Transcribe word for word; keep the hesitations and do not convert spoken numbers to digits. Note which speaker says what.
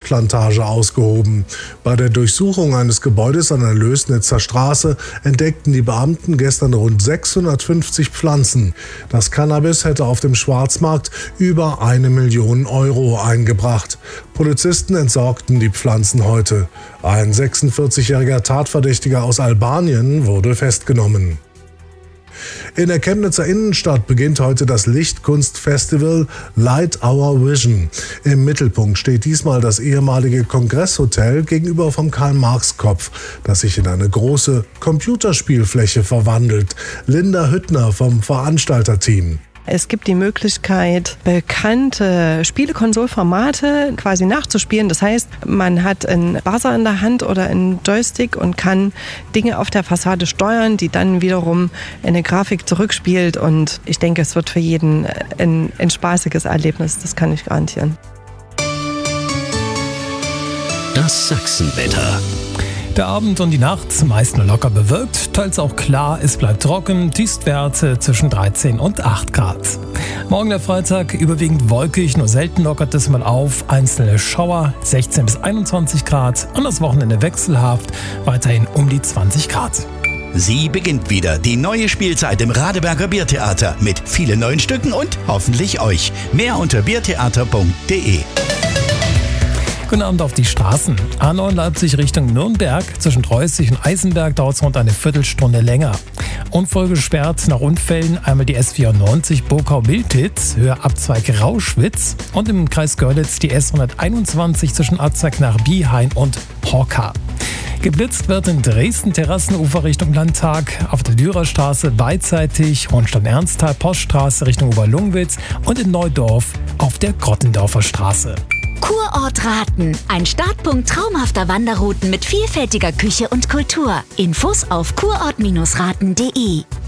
Speaker 1: Hanfplantage ausgehoben. Bei der Durchsuchung eines Gebäudes an der Lößnitzer Straße entdeckten die Beamten gestern rund sechshundertfünfzig Pflanzen. Das Cannabis hätte auf dem Schwarzmarkt über eine Million Euro eingebracht. Polizisten entsorgten die Pflanzen heute. Ein sechsundvierzigjähriger Tatverdächtiger aus Albanien wurde festgenommen. In der Chemnitzer Innenstadt beginnt heute das Lichtkunstfestival Light Our Vision. Im Mittelpunkt steht diesmal das ehemalige Kongresshotel gegenüber vom Karl-Marx-Kopf, das sich in eine große Computerspielfläche verwandelt. Linda Hüttner vom Veranstalterteam.
Speaker 2: Es gibt die Möglichkeit, bekannte Spielekonsolformate quasi nachzuspielen. Das heißt, man hat einen Buzzer in der Hand oder einen Joystick und kann Dinge auf der Fassade steuern, die dann wiederum eine Grafik zurückspielt. Und ich denke, es wird für jeden ein, ein spaßiges Erlebnis. Das kann ich garantieren.
Speaker 3: Das Sachsenwetter.
Speaker 4: Der Abend und die Nacht meist nur locker bewölkt, teils auch klar, es bleibt trocken, Tiefstwerte zwischen dreizehn und acht Grad. Morgen der Freitag überwiegend wolkig, nur selten lockert es mal auf, einzelne Schauer, sechzehn bis einundzwanzig Grad und das Wochenende wechselhaft, weiterhin um die zwanzig Grad.
Speaker 3: Sie beginnt wieder, die neue Spielzeit im Radeberger Biertheater mit vielen neuen Stücken und hoffentlich euch. Mehr unter biertheater punkt de.
Speaker 4: Guten Abend auf die Straßen. A neun Leipzig Richtung Nürnberg. Zwischen Treußig und Eisenberg dauert es rund eine Viertelstunde länger. Unvollgesperrt nach Unfällen einmal die S vierundneunzig Burkau-Miltitz, Höhe Abzweig Rauschwitz. Und im Kreis Görlitz die S hunderteinundzwanzig zwischen Atzak nach Biehain und Horka. Geblitzt wird in Dresden Terrassenufer Richtung Landtag, auf der Dürerstraße beidseitig Hohenstein-Ernsthal Poststraße Richtung Oberlungwitz und in Neudorf auf der Grottendorfer Straße.
Speaker 5: Kurort Raten. Ein Startpunkt traumhafter Wanderrouten mit vielfältiger Küche und Kultur. Infos auf kurort Bindestrich raten punkt de.